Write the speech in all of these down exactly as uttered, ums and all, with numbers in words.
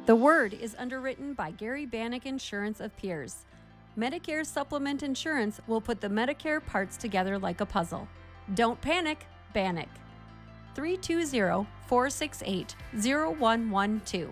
The Word is underwritten by Gary Bannock Insurance of Pierce. Medicare Supplement Insurance will put the Medicare parts together like a puzzle. Don't panic, Bannock. three two zero, four six eight, zero one one two.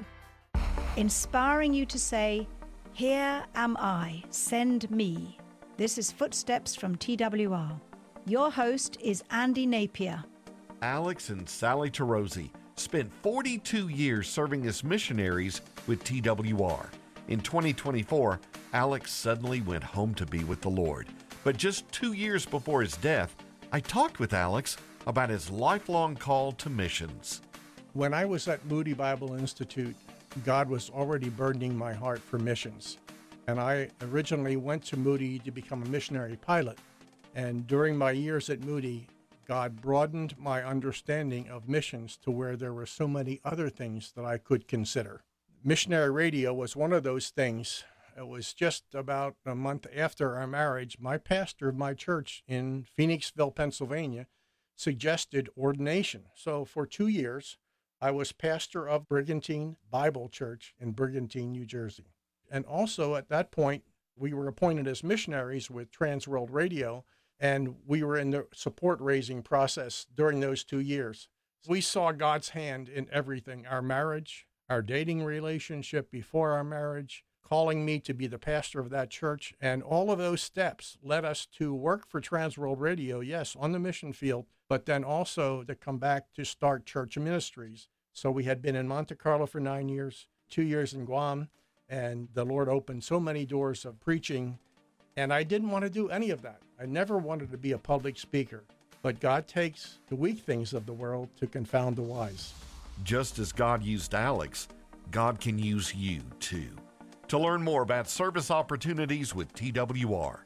Inspiring you to say, "Here am I, send me." This is Footsteps from T W R. Your host is Andy Napier. Alex and Sally Tarosi spent forty-two years serving as missionaries with T W R. In twenty twenty-four, Alex suddenly went home to be with the Lord. But just two years before his death, I talked with Alex about his lifelong call to missions. When I was at Moody Bible Institute, God was already burdening my heart for missions. And I originally went to Moody to become a missionary pilot. And during my years at Moody, God broadened my understanding of missions to where there were so many other things that I could consider. Missionary radio was one of those things. It was just about a month after our marriage, my pastor of my church in Phoenixville, Pennsylvania, suggested ordination. So for two years, I was pastor of Brigantine Bible Church in Brigantine, New Jersey. And also at that point, we were appointed as missionaries with Trans World Radio, and we were in the support raising process during those two years. We saw God's hand in everything, our marriage, our dating relationship before our marriage, calling me to be the pastor of that church. And all of those steps led us to work for Trans World Radio, yes, on the mission field, but then also to come back to start church ministries. So we had been in Monte Carlo for nine years, two years in Guam, and the Lord opened so many doors of preaching. And I didn't want to do any of that. I never wanted to be a public speaker. But God takes the weak things of the world to confound the wise. Just as God used Alex, God can use you too. To learn more about service opportunities with T W R,